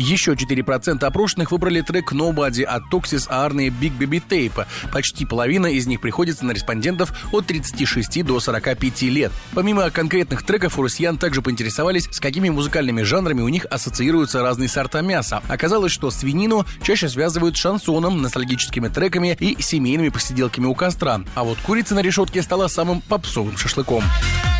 Еще 4% опрошенных выбрали трек «Nobody» от Toxis, Arne и Big Baby Tape. Почти половина из них приходится на респондентов от 36 до 45 лет. Помимо конкретных треков, у россиян также поинтересовались, с какими музыкальными жанрами у них ассоциируются разные сорта мяса. Оказалось, что свинину чаще связывают с шансоном, ностальгическими треками и семейными посиделками у костра. А вот курица на решетке стала самым попсовым шашлыком.